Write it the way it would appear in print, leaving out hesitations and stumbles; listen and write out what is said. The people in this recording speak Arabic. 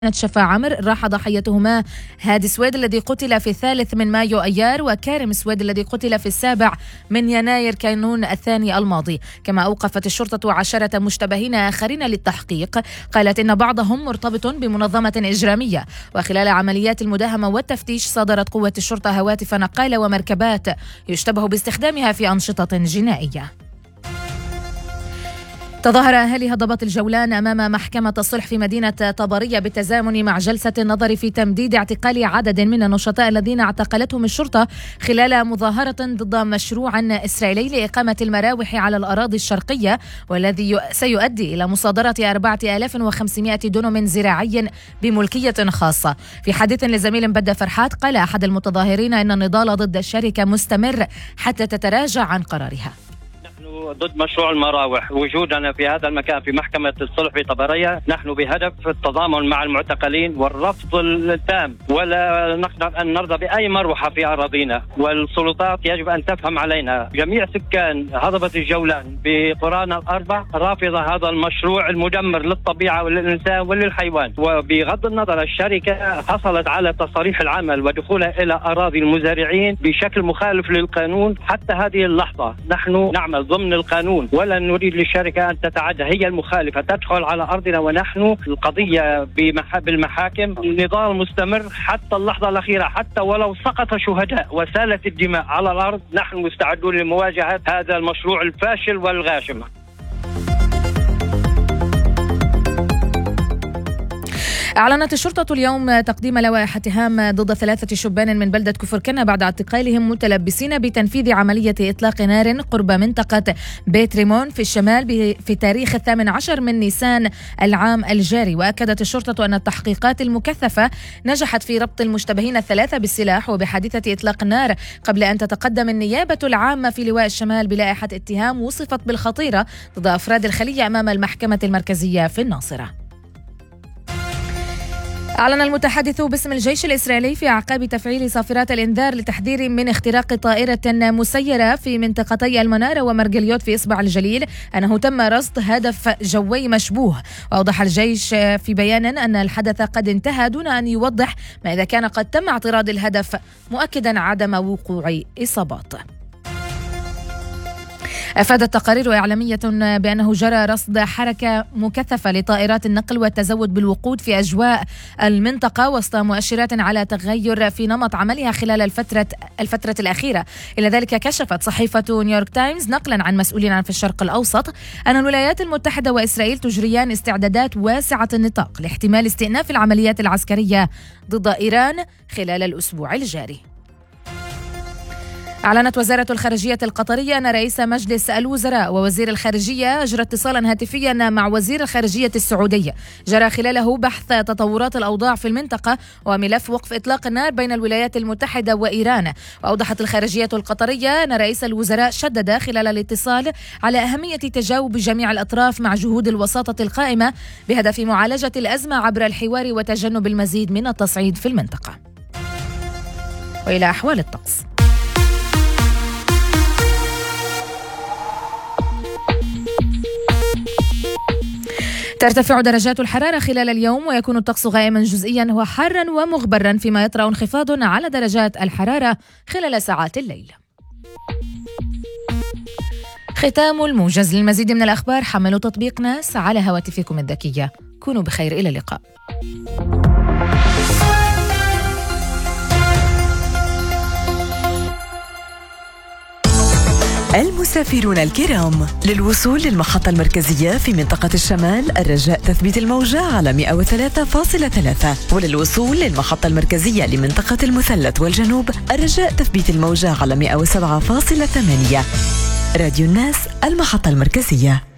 شفا عمر راح ضحيتهما هادي سويد الذي قتل في 3 مايو أيار، وكارم سويد الذي قتل في 7 يناير كانون الثاني الماضي. كما أوقفت الشرطة 10 مشتبهين آخرين للتحقيق. قالت إن بعضهم مرتبط بمنظمة إجرامية. وخلال عمليات المداهمة والتفتيش صادرت قوة الشرطة هواتف نقالة ومركبات يشتبه باستخدامها في أنشطة جنائية. تظاهر أهالي هضبة الجولان أمام محكمة الصلح في مدينة طبرية بالتزامن مع جلسة النظر في تمديد اعتقال عدد من النشطاء الذين اعتقلتهم الشرطة خلال مظاهرة ضد مشروع إسرائيلي لإقامة المراوح على الأراضي الشرقية، والذي سيؤدي إلى مصادرة 4500 دونم زراعي بملكية خاصة. في حديث لزميل بدة فرحات قال أحد المتظاهرين إن النضال ضد الشركة مستمر حتى تتراجع عن قرارها. ضد مشروع المراوح. وجودنا في هذا المكان في محكمة الصلح في طبرية نحن بهدف التضامن مع المعتقلين والرفض التام، ولا نقدر أن نرضى بأي مروحة في أراضينا، والسلطات يجب أن تفهم علينا. جميع سكان هضبة الجولان بقرانا الأربع رافضة هذا المشروع المدمر للطبيعة وللإنسان وللحيوان. وبغض النظر الشركة حصلت على تصاريح العمل ودخولها إلى أراضي المزارعين بشكل مخالف للقانون. حتى هذه اللحظة نحن نعمل ضمن القانون، ولا نريد للشركة أن تتعدى، هي المخالفة تدخل على أرضنا، ونحن القضية بالمحاكم. النضال مستمر حتى اللحظة الأخيرة، حتى ولو سقط شهداء وسالت الدماء على الأرض نحن مستعدون لمواجهة هذا المشروع الفاشل والغاشم. أعلنت الشرطة اليوم تقديم لوائح اتهام ضد 3 شبان من بلدة كفر كنا بعد اعتقالهم متلبسين بتنفيذ عملية إطلاق نار قرب منطقة بيت ريمون في الشمال في تاريخ 18 من نيسان العام الجاري. وأكدت الشرطة أن التحقيقات المكثفة نجحت في ربط المشتبهين 3 بالسلاح وبحادثة إطلاق النار، قبل أن تتقدم النيابة العامة في لواء الشمال بلائحة اتهام وصفت بالخطيرة ضد أفراد الخلية أمام المحكمة المركزية في الناصرة. أعلن المتحدث باسم الجيش الإسرائيلي في أعقاب تفعيل صافرات الإنذار لتحذير من اختراق طائرة مسيرة في منطقتي المنارة ومرجليوت في إصبع الجليل أنه تم رصد هدف جوي مشبوه. وأوضح الجيش في بيان أن الحدث قد انتهى دون أن يوضح ما إذا كان قد تم اعتراض الهدف، مؤكدا عدم وقوع إصابات. أفادت تقارير إعلامية بأنه جرى رصد حركة مكثفة لطائرات النقل والتزود بالوقود في أجواء المنطقة وسط مؤشرات على تغير في نمط عملها خلال الفترة الأخيرة. إلى ذلك كشفت صحيفة نيويورك تايمز نقلا عن مسؤولين في الشرق الأوسط أن الولايات المتحدة وإسرائيل تجريان استعدادات واسعة النطاق لاحتمال استئناف العمليات العسكرية ضد إيران خلال الأسبوع الجاري. أعلنت وزارة الخارجية القطرية أن رئيس مجلس الوزراء ووزير الخارجية أجرى اتصالا هاتفيا مع وزير الخارجية السعودية جرى خلاله بحث تطورات الأوضاع في المنطقة وملف وقف إطلاق النار بين الولايات المتحدة وإيران. وأوضحت الخارجية القطرية أن رئيس الوزراء شدد خلال الاتصال على أهمية تجاوب جميع الأطراف مع جهود الوساطة القائمة بهدف معالجة الأزمة عبر الحوار وتجنب المزيد من التصعيد في المنطقة. وإلى أحوال الطقس. ترتفع درجات الحرارة خلال اليوم ويكون الطقس غائما جزئيا وحارا ومغبرا، فيما يطرأ انخفاض على درجات الحرارة خلال ساعات الليل. ختام الموجز. للمزيد من الأخبار حملوا تطبيق ناس على هواتفكم الذكية. كونوا بخير، إلى اللقاء. المسافرون الكرام، للوصول للمحطة المركزية في منطقة الشمال الرجاء تثبيت الموجة على 103.3، وللوصول للمحطة المركزية لمنطقة المثلث والجنوب الرجاء تثبيت الموجة على 107.8. راديو الناس، المحطة المركزية.